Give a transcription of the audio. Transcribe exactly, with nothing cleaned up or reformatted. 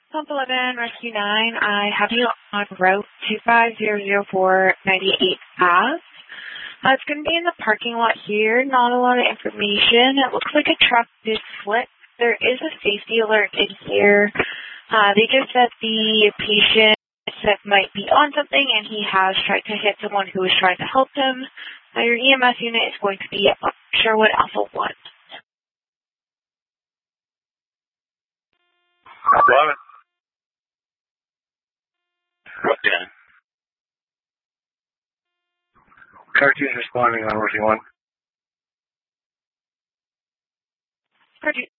Pump eleven, Rescue nine, I have you on route two five zero zero four ninety-eight Ave. Uh, it's going to be in the parking lot here. Not a lot of information. It looks like a truck did flip. There is a safety alert in here. Uh, they just said the patient said might be on something, and he has tried to hit someone who was trying to help him. Uh, your E M S unit is going to be at Sherwood Alpha one. eleven. Okay. Car two is responding on Rosie one. Car two